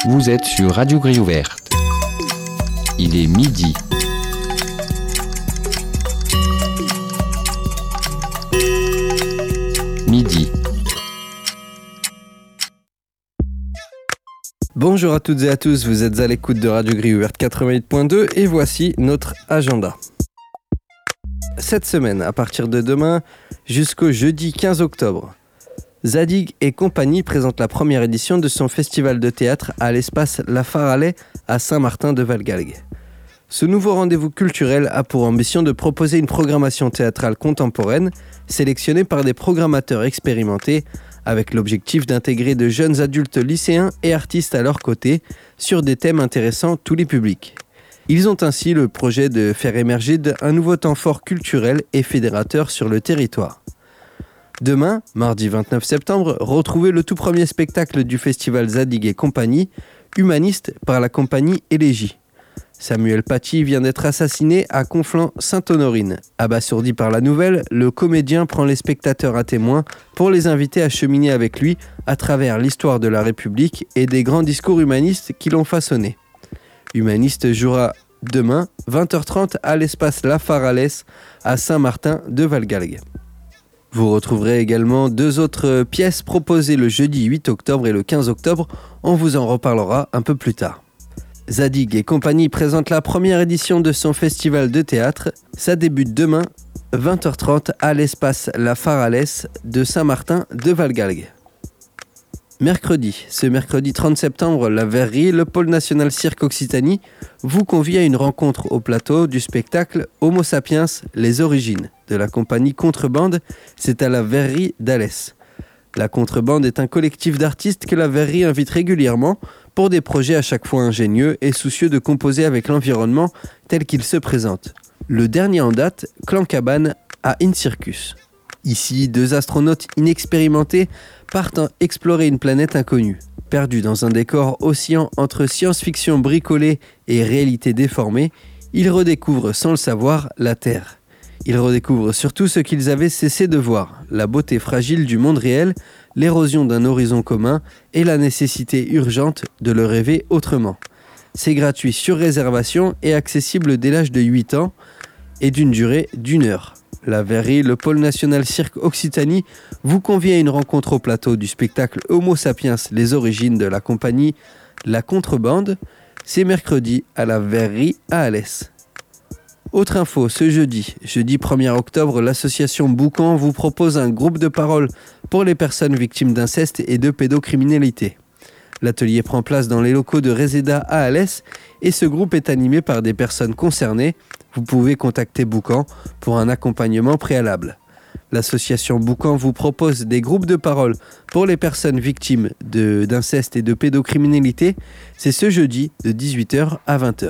Vous êtes sur Radio Grille Ouverte. Il est midi. Midi. Bonjour à toutes et à tous, vous êtes à l'écoute de Radio Grille Ouverte 88.2 et voici notre agenda. Cette semaine, à partir de demain jusqu'au jeudi 15 octobre, Zadig et compagnie présentent la première édition de son festival de théâtre à l'espace La Faralais à Saint-Martin-de-Valgalgues. Ce nouveau rendez-vous culturel a pour ambition de proposer une programmation théâtrale contemporaine sélectionnée par des programmateurs expérimentés avec l'objectif d'intégrer de jeunes adultes lycéens et artistes à leur côté sur des thèmes intéressant tous les publics. Ils ont ainsi le projet de faire émerger un nouveau temps fort culturel et fédérateur sur le territoire. Demain, mardi 29 septembre, retrouvez le tout premier spectacle du festival Zadig et compagnie, Humaniste par la compagnie Élégie. Samuel Paty vient d'être assassiné à Conflans-Sainte-Honorine. Abasourdi par la nouvelle, le comédien prend les spectateurs à témoin pour les inviter à cheminer avec lui à travers l'histoire de la République et des grands discours humanistes qui l'ont façonné. Humaniste jouera demain, 20h30, à l'espace La Faralais à Saint-Martin-de-Valgalgues. Vous retrouverez également deux autres pièces proposées le jeudi 8 octobre et le 15 octobre. On vous en reparlera un peu plus tard. Zadig et compagnie présente la première édition de son festival de théâtre. Ça débute demain, 20h30, à l'espace La Faralais de Saint-Martin-de-Valgalgues. Ce mercredi 30 septembre, la Verrerie, le pôle national Cirque Occitanie, vous convie à une rencontre au plateau du spectacle Homo sapiens, les origines, de la compagnie Contrebande. C'est à la Verrerie d'Alès. La Contrebande est un collectif d'artistes que la Verrerie invite régulièrement pour des projets à chaque fois ingénieux et soucieux de composer avec l'environnement tel qu'il se présente. Le dernier en date, Clan Cabane à Incircus. Ici, deux astronautes inexpérimentés partent explorer une planète inconnue. Perdus dans un décor oscillant entre science-fiction bricolée et réalité déformée, ils redécouvrent sans le savoir la Terre. Ils redécouvrent surtout ce qu'ils avaient cessé de voir, la beauté fragile du monde réel, l'érosion d'un horizon commun et la nécessité urgente de le rêver autrement. C'est gratuit sur réservation et accessible dès l'âge de 8 ans et d'une durée d'1 heure. La Verrerie, le pôle national Cirque Occitanie, vous convie à une rencontre au plateau du spectacle Homo sapiens, les origines de la compagnie La Contrebande. C'est mercredi à la Verrerie à Alès. Autre info, ce jeudi 1er octobre, l'association Boucan vous propose un groupe de parole pour les personnes victimes d'inceste et de pédocriminalité. L'atelier prend place dans les locaux de Reseda à Alès et ce groupe est animé par des personnes concernées. Vous pouvez contacter Boucan pour un accompagnement préalable. L'association Boucan vous propose des groupes de parole pour les personnes victimes d'inceste et de pédocriminalité. C'est ce jeudi de 18h à 20h.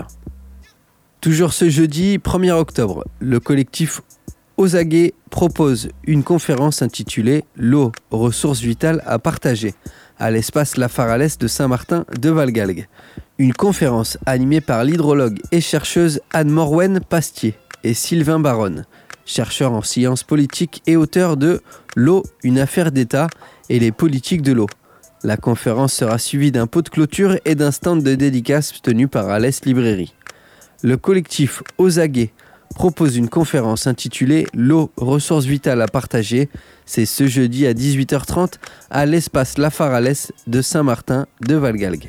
Toujours ce jeudi 1er octobre, le collectif Ozagué propose une conférence intitulée « L'eau, ressources vitales à partager » à l'espace La Faralais de Saint-Martin-de-Valgalgues. Une conférence animée par l'hydrologue et chercheuse Anne-Morwen Pastier et Sylvain Baronne, chercheur en sciences politiques et auteur de « L'eau, une affaire d'État et les politiques de l'eau ». La conférence sera suivie d'un pot de clôture et d'un stand de dédicace tenu par Alès Librairie. Le collectif Ozagué propose une conférence intitulée « L'eau, ressources vitales à partager ». C'est ce jeudi à 18h30 à l'espace La Faralais de Saint-Martin-de-Valgalgues.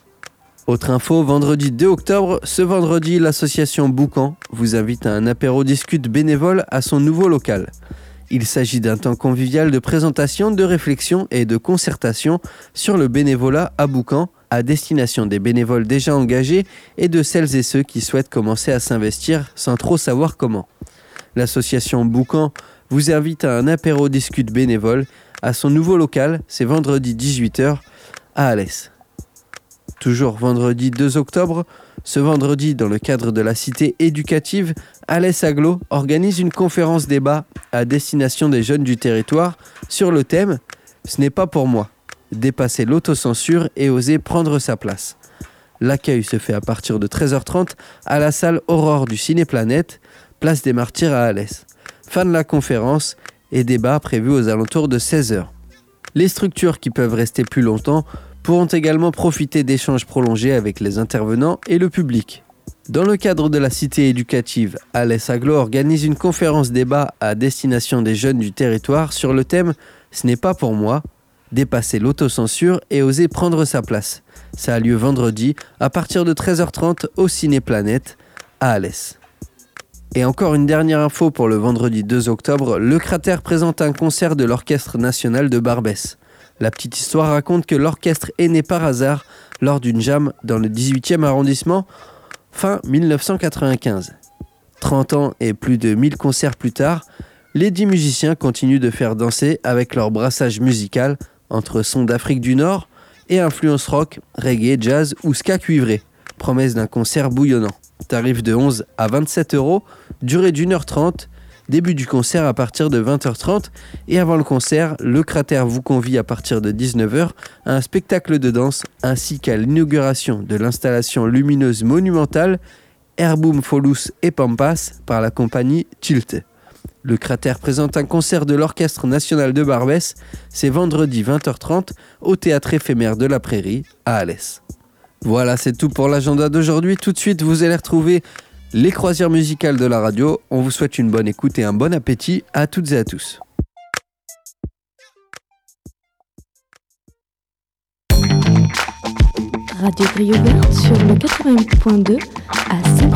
Autre info, vendredi 2 octobre, ce vendredi, l'association Boucan vous invite à un apéro-discute bénévole à son nouveau local. Il s'agit d'un temps convivial de présentation, de réflexion et de concertation sur le bénévolat à Boucan, à destination des bénévoles déjà engagés et de celles et ceux qui souhaitent commencer à s'investir sans trop savoir comment. L'association Boucan vous invite à un apéro-discute bénévole à son nouveau local, c'est vendredi 18h à Alès. Toujours vendredi 2 octobre, ce vendredi, dans le cadre de la cité éducative, Alès Aglo organise une conférence débat à destination des jeunes du territoire sur le thème « Ce n'est pas pour moi ». Dépasser l'autocensure et oser prendre sa place. L'accueil se fait à partir de 13h30 à la salle Aurore du Ciné-Planète, place des Martyrs à Alès. Fin de la conférence et débat prévu aux alentours de 16h. Les structures qui peuvent rester plus longtemps pourront également profiter d'échanges prolongés avec les intervenants et le public. Dans le cadre de la cité éducative, Alès Aglo organise une conférence débat à destination des jeunes du territoire sur le thème « Ce n'est pas pour moi », dépasser l'autocensure et oser prendre sa place. Ça a lieu vendredi à partir de 13h30 au Ciné Planète à Alès. Et encore une dernière info pour le vendredi 2 octobre, le Cratère présente un concert de l'Orchestre National de Barbès. La petite histoire raconte que l'orchestre est né par hasard lors d'une jam dans le 18e arrondissement fin 1995. 30 ans et plus de 1000 concerts plus tard, les 10 musiciens continuent de faire danser avec leur brassage musical entre sons d'Afrique du Nord et influences rock, reggae, jazz ou ska cuivré. Promesse d'un concert bouillonnant. Tarif de 11 à 27 €, durée d'1h30, début du concert à partir de 20h30 et avant le concert, le Cratère vous convie à partir de 19h à un spectacle de danse ainsi qu'à l'inauguration de l'installation lumineuse monumentale Airboom Folus et Pampas par la compagnie Tilt. Le Cratère présente un concert de l'Orchestre National de Barbès, c'est vendredi 20h30 au Théâtre éphémère de la Prairie à Alès. Voilà, c'est tout pour l'agenda d'aujourd'hui. Tout de suite, vous allez retrouver les croisières musicales de la radio. On vous souhaite une bonne écoute et un bon appétit à toutes et à tous. Radio Grille Ouverte sur le 88.2 à Saint-Pierre.